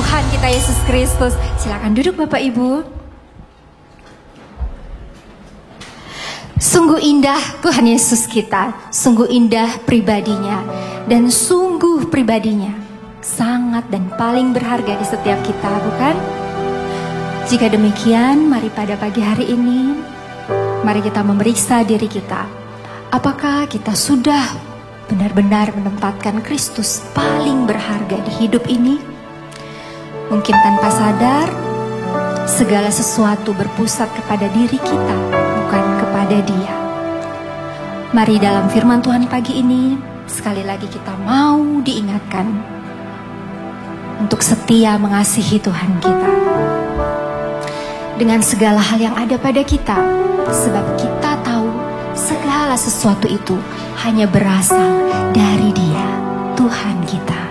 Tuhan kita Yesus Kristus. Silakan duduk Bapak Ibu. Sungguh indah Tuhan Yesus kita, sungguh indah pribadinya, dan sungguh pribadinya sangat dan paling berharga di setiap kita, bukan? Jika demikian, mari pada pagi hari ini, mari kita memeriksa diri kita. Apakah kita sudah benar-benar menempatkan Kristus paling berharga di hidup ini? Mungkin tanpa sadar, segala sesuatu berpusat kepada diri kita, bukan kepada Dia. Mari dalam firman Tuhan pagi ini, sekali lagi kita mau diingatkan untuk setia mengasihi Tuhan kita dengan segala hal yang ada pada kita, sebab kita tahu segala sesuatu itu hanya berasal dari Dia, Tuhan kita.